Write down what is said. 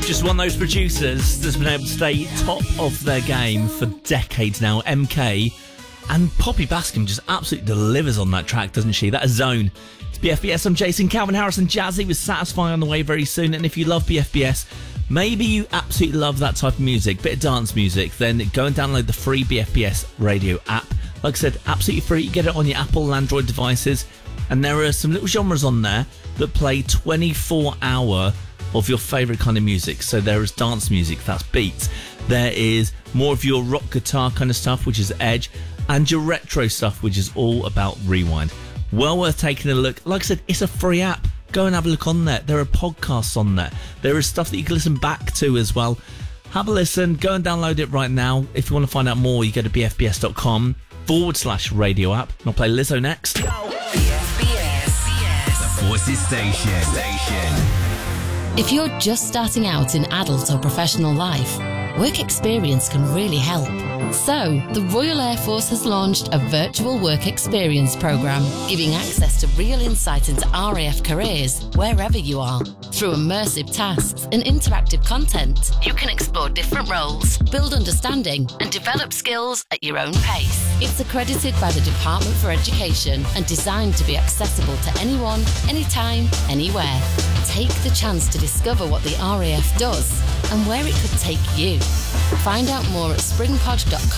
just one of those producers that's been able to stay top of their game for decades now, MK. And Poppy Bascom just absolutely delivers on that track, doesn't she? That is Zone. It's BFBS. I'm Jason. Calvin Harris and Jazzy with Satisfy on the way very soon. And if you love BFBS, maybe you absolutely love that type of music, bit of dance music, then go and download the free BFBS radio app. Like I said, absolutely free. You get it on your Apple and Android devices. And there are some little genres on there that play 24-hour of your favourite kind of music. So there is dance music, that's beats. There is more of your rock guitar kind of stuff, which is Edge. And your retro stuff, which is all about Rewind. Well worth taking a look. Like I said, it's a free app. Go and have a look on there. There are podcasts on there. There is stuff that you can listen back to as well. Have a listen. Go and download it right now. If you want to find out more, you go to bfbs.com/radio app. And I'll play Lizzo next. BFBS, the Forces Station. If you're just starting out in adult or professional life, work experience can really help. So, the Royal Air Force has launched a virtual work experience program, giving access to real insight into RAF careers wherever you are. Through immersive tasks and interactive content, you can explore different roles, build understanding, and develop skills at your own pace. It's accredited by the Department for Education and designed to be accessible to anyone, anytime, anywhere. Take the chance to discover what the RAF does and where it could take you. Find out more at springpod.co.uk.